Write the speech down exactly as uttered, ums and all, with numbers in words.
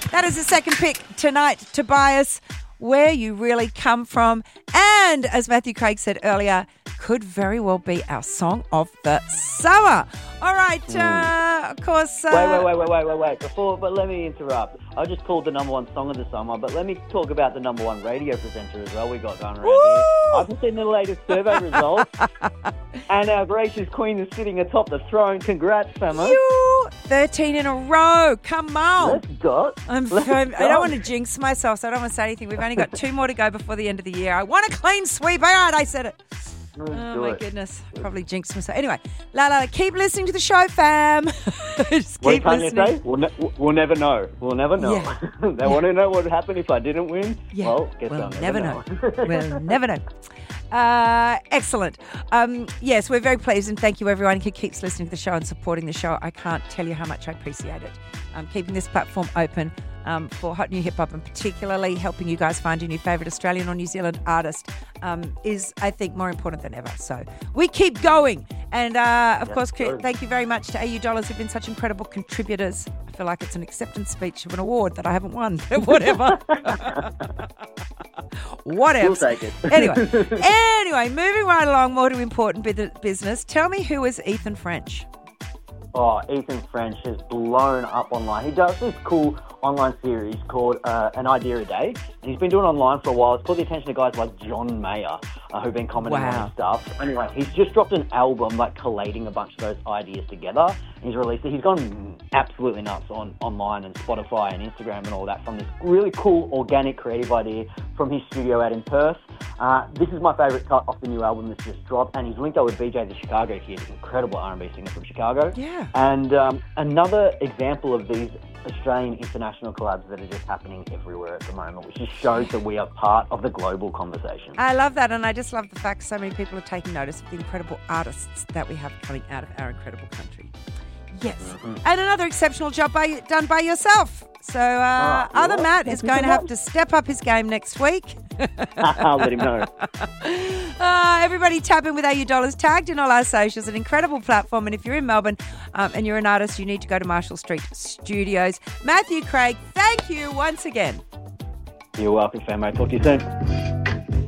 That is the second pick tonight, Tobias, Where You Really Come From. And as Matthew Craig said earlier, could very well be our song of the summer. All right, uh, of course. Uh, wait, wait, wait, wait, wait, wait, wait. Before, but let me interrupt. I just called the number one song of the summer, but let me talk about the number one radio presenter as well we got going around Woo! here. I've just seen the latest survey results, and our gracious queen is sitting atop the throne. Congrats, Famo. You thirteen in a row. Come on. Let's go. I'm, Let's I'm, I go. don't want to jinx myself, so I don't want to say anything. We've only got two more to go before the end of the year. I want a clean sweep. All right, I said it. Let's Oh, do my it. goodness. Probably jinxed myself. Anyway, la la, keep listening to the show, fam. Just What keep did Tanya listening. say? We'll, ne- we'll never know. We'll never know. Yeah. they want to know what would happen if I didn't win? Yeah. Well, guess we'll I'll never never know. we'll never know. Uh, excellent. Um, yes, we're very pleased, and thank you everyone who keeps listening to the show and supporting the show. I can't tell you how much I appreciate it. Um, keeping this platform open um, for hot new hip hop, and particularly helping you guys find your new favourite Australian or New Zealand artist um, is, I think, more important than ever. So we keep going. And uh, of Yeah, course, sure. thank you very much to A U Dollars, who've been such incredible contributors. I feel like it's an acceptance speech of an award that I haven't won. Whatever. Whatever. We'll take it. Anyway, anyway, moving right along, more to important bu- business. Tell me, who is Ethan French? Oh, Ethan French has blown up online. He does this cool online series called uh, An Idea a Day. And he's been doing it online for a while. It's called the attention of guys like John Mayer, uh, who've been commenting Wow. on his stuff. Anyway, he's just dropped an album, like, collating a bunch of those ideas together. And he's released it. He's gone absolutely nuts on online and Spotify and Instagram and all that from this really cool, organic, creative idea from his studio out in Perth. Uh, this is my favourite cut off the new album that's just dropped, and he's linked up with B J the Chicago Kid, incredible R and B singer from Chicago. Yeah. And um, another example of these Australian international collabs that are just happening everywhere at the moment, which just shows that we are part of the global conversation. I love that, and I just love the fact so many people are taking notice of the incredible artists that we have coming out of our incredible country. Yes. Mm-hmm. And another exceptional job by, done by yourself. So uh, Oh, other well, Matt thank is you going so to have much. to step up his game next week. I'll let him know. Uh, everybody tap in with A U Dollars, tagged in all our socials, an incredible platform. And if you're in Melbourne um, and you're an artist, you need to go to Marshall Street Studios. Matthew Craig, thank you once again. You're welcome, fam. I'll talk to you soon.